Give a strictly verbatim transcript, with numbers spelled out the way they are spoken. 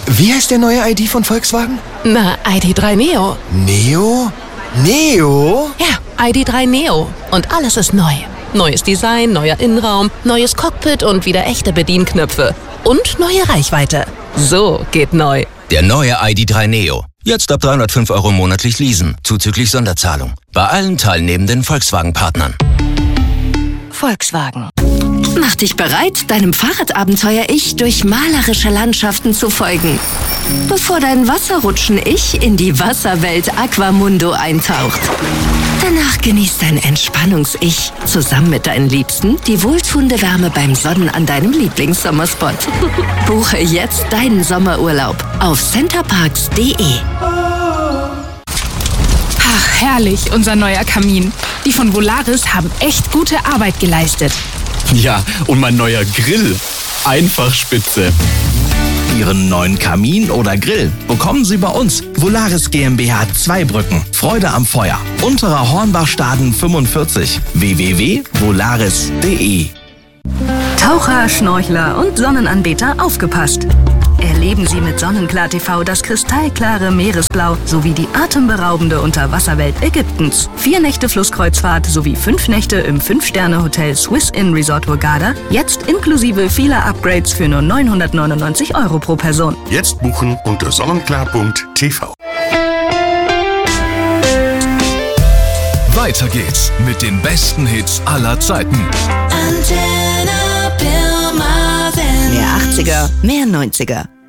Wie heißt der neue I D von Volkswagen? Na, I D drei Neo. Neo? Neo? Ja, I D drei Neo. Und alles ist neu. Neues Design, neuer Innenraum, neues Cockpit und wieder echte Bedienknöpfe. Und neue Reichweite. So geht neu. Der neue I D drei Neo. Jetzt ab dreihundertfünf Euro monatlich leasen, zuzüglich Sonderzahlung. Bei allen teilnehmenden Volkswagen-Partnern. Volkswagen. Mach dich bereit, deinem Fahrradabenteuer-Ich durch malerische Landschaften zu folgen. Bevor dein Wasserrutschen-Ich in die Wasserwelt Aquamundo eintaucht. Danach genießt dein Entspannungs-Ich zusammen mit deinen Liebsten die wohltuende Wärme beim Sonnen an deinem Lieblingssommerspot. Buche jetzt deinen Sommerurlaub auf centerparks punkt de. Ach, herrlich, unser neuer Kamin. Die von Volaris haben echt gute Arbeit geleistet. Ja, und mein neuer Grill. Einfach spitze. Ihren neuen Kamin oder Grill bekommen Sie bei uns. Volaris GmbH Zweibrücken. Freude am Feuer. Unterer Hornbachstaden fünfundvierzig. w w w punkt volaris punkt de. Taucher, Schnorchler und Sonnenanbeter aufgepasst. Erleben Sie mit Sonnenklar T V das kristallklare Meeresblau sowie die atemberaubende Unterwasserwelt Ägyptens. Vier Nächte Flusskreuzfahrt sowie fünf Nächte im Fünf-Sterne-Hotel Swiss Inn Resort Hurghada. Jetzt inklusive vieler Upgrades für nur neunhundertneunundneunzig Euro pro Person. Jetzt buchen unter sonnenklar punkt t v. Weiter geht's mit den besten Hits aller Zeiten. Mehr achtziger, mehr neunziger.